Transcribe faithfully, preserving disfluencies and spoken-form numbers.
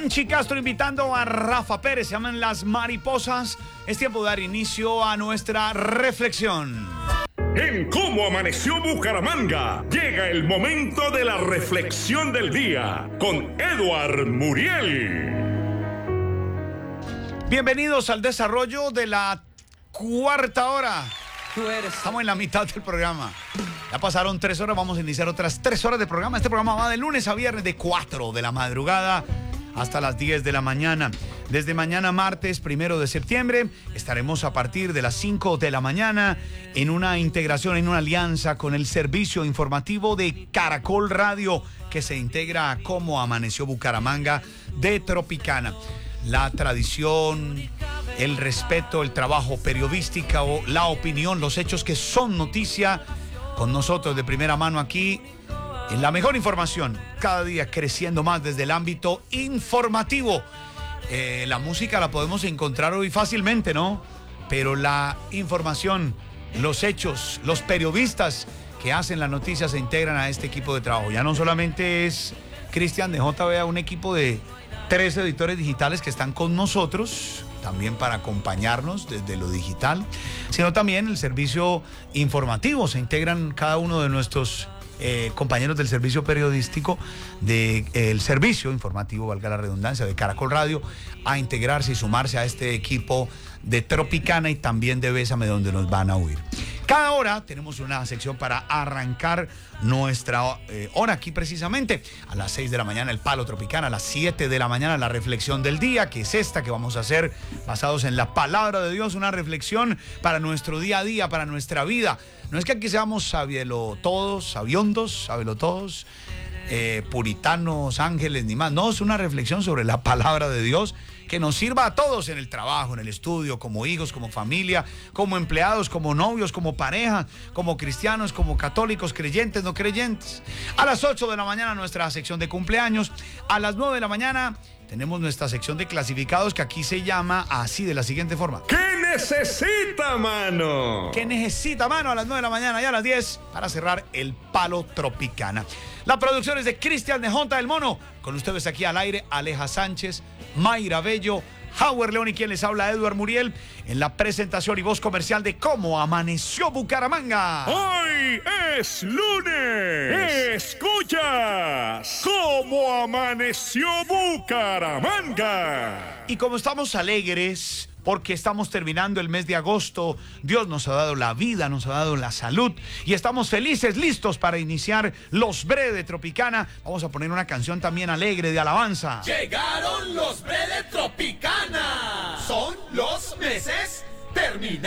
Anchi Castro invitando a Rafa Pérez, se llaman Las Mariposas. Es tiempo de dar inicio a nuestra reflexión. En Cómo Amaneció Bucaramanga, llega el momento de la reflexión del día con Edward Muriel. Bienvenidos al desarrollo de la cuarta hora. Tú eres. Estamos en la mitad del programa. Ya pasaron tres horas, vamos a iniciar otras tres horas de programa. Este programa va de lunes a viernes de cuatro de la madrugada hasta las diez de la mañana. Desde mañana martes primero de septiembre estaremos a partir de las cinco de la mañana en una integración, en una alianza con el servicio informativo de Caracol Radio, que se integra a Cómo Amaneció Bucaramanga de Tropicana. La tradición, el respeto, el trabajo periodístico, la opinión, los hechos que son noticia, con nosotros de primera mano aquí en la mejor información, cada día creciendo más desde el ámbito informativo. Eh, la música la podemos encontrar hoy fácilmente, ¿no? Pero la información, los hechos, los periodistas que hacen las noticias se integran a este equipo de trabajo. Ya no solamente es Cristian de J B A, un equipo de tres editores digitales que están con nosotros, también para acompañarnos desde lo digital, sino también el servicio informativo. Se integran cada uno de nuestros eh, compañeros del servicio periodístico, del de, servicio informativo, valga la redundancia, de Caracol Radio, a integrarse y sumarse a este equipo de Tropicana y también de Bésame, donde nos van a oír. Cada hora tenemos una sección para arrancar nuestra eh, hora aquí precisamente. A las seis de la mañana el Palo Tropicana, a las siete de la mañana la reflexión del día, que es esta que vamos a hacer basados en la palabra de Dios, una reflexión para nuestro día a día, para nuestra vida. No es que aquí seamos sabielo todos, sabiondos, sabelo todos, eh, puritanos, ángeles, ni más. No, es una reflexión sobre la palabra de Dios, que nos sirva a todos en el trabajo, en el estudio, como hijos, como familia, como empleados, como novios, como pareja, como cristianos, como católicos, creyentes, no creyentes. A las ocho de la mañana nuestra sección de cumpleaños. A las nueve de la mañana tenemos nuestra sección de clasificados, que aquí se llama así, de la siguiente forma. ¿Qué necesita, mano? ¿Qué necesita, mano? A las nueve de la mañana y a las diez para cerrar el Palo Tropicana. La producción es de Cristian de J. del Mono. Con ustedes aquí al aire, Aleja Sánchez, Mayra Bello, Howard León y quien les habla, Edward Muriel, en la presentación y voz comercial de Cómo Amaneció Bucaramanga. Hoy es lunes. Escuchas Cómo Amaneció Bucaramanga. Y como estamos alegres porque estamos terminando el mes de agosto, Dios nos ha dado la vida, nos ha dado la salud y estamos felices, listos para iniciar los Bre de Tropicana. Vamos a poner una canción también alegre de alabanza. Llegaron los Bre de Tropicana. Son los meses terminando.